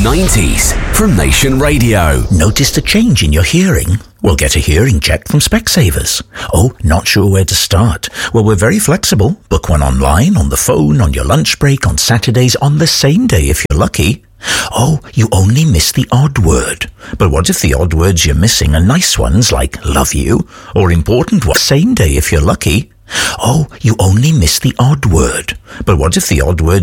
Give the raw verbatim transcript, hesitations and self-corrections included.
nineties from Nation Radio. Noticed a change in your hearing? Well, get a hearing check from Specsavers. Oh, not sure where to start? Well, we're very flexible. Book one online, on the phone, on your lunch break, on Saturdays, on the same day if you're lucky. Oh, you only miss the odd word. But what if the odd words you're missing are nice ones like love you or important ones? Same day if you're lucky. Oh, you only miss the odd word. But what if the odd word